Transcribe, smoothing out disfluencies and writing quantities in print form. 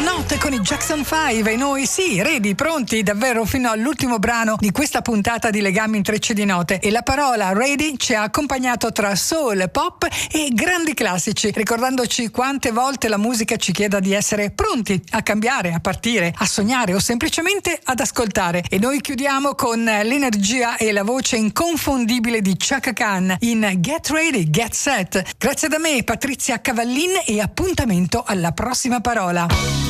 notte con i Jackson 5 e noi sì, ready, pronti davvero fino all'ultimo brano di questa puntata di Legami Intrecci di Note, e la parola ready ci ha accompagnato tra soul, pop e grandi classici, ricordandoci quante volte la musica ci chieda di essere pronti a cambiare, a partire, a sognare o semplicemente ad ascoltare. E noi chiudiamo con l'energia e la voce inconfondibile di Chaka Khan in Get Ready, Get Set. Grazie da me, Patrizia Cavallin, e appuntamento alla prossima parola.